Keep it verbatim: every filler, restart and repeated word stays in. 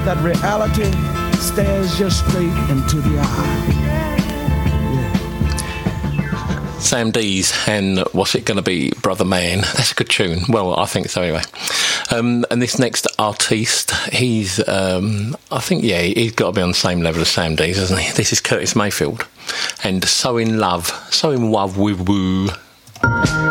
that reality stares you straight into the eye. Sam Dees and What's It Gonna Be, Brother Man. That's a good tune. Well, I think so anyway. Um, and this next artiste, he's, um, I think, yeah, he's got to be on the same level as Sam Dees, hasn't he? This is Curtis Mayfield. And So In Love. So In Love with Woo.